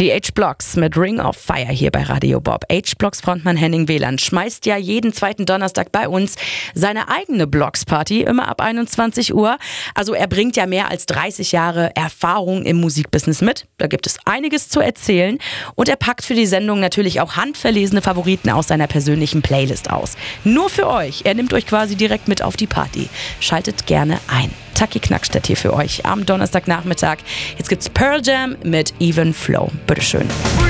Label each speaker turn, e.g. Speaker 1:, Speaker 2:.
Speaker 1: Die H-Blocks mit Ring of Fire hier bei Radio Bob. H-Blocks Frontmann Henning Wieland schmeißt ja jeden zweiten Donnerstag bei uns seine eigene Blocks-Party, immer ab 21 Uhr. Also er bringt ja mehr als 30 Jahre Erfahrung im Musikbusiness mit. Da gibt es einiges zu erzählen. Und er packt für die Sendung natürlich auch handverlesene Favoriten aus seiner persönlichen Playlist aus. Nur für euch. Er nimmt euch quasi direkt mit auf die Party. Schaltet gerne ein. Taki Knackstedt hier für euch am Donnerstagnachmittag. Jetzt gibt's Pearl Jam mit Even Flow. Bitteschön.